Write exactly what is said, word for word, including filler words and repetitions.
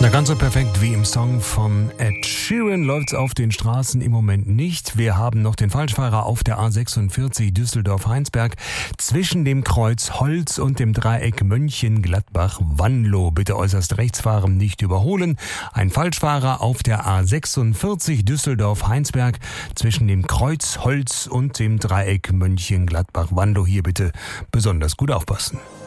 Na, ganz so perfekt wie im Song von Ed Sheeran läuft's auf den Straßen im Moment nicht. Wir haben noch den Falschfahrer auf der A sechsundvierzig Düsseldorf-Heinsberg zwischen dem Kreuz Holz und dem Dreieck Mönchengladbach-Wanlo. Bitte äußerst rechts fahren, nicht überholen. Ein Falschfahrer auf der A sechsundvierzig Düsseldorf-Heinsberg zwischen dem Kreuz Holz und dem Dreieck Mönchengladbach-Wanlo. Hier bitte besonders gut aufpassen.